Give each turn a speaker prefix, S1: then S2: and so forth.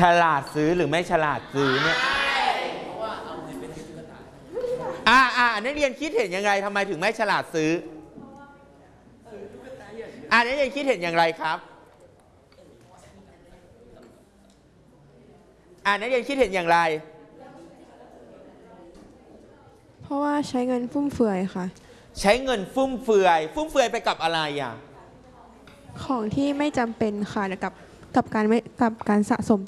S1: ลาดซื้อหรือไม่ฉลาดซื้อเนี่ยนักเรียนคิดเห็นยังไงทำไมถึงไม่ฉลาดซื้อนักเรียนคิดเห็นอย่างไรครับนักเรียนคิดเห็นอย่างไร
S2: เพราะว่าใช้เงินฟุ่มเฟือยค่ะ
S1: ใช้เงินฟุ่มเฟือยไปกับอะไรของ
S2: ที่ไม่จำเป็นค่ะกับการสะสม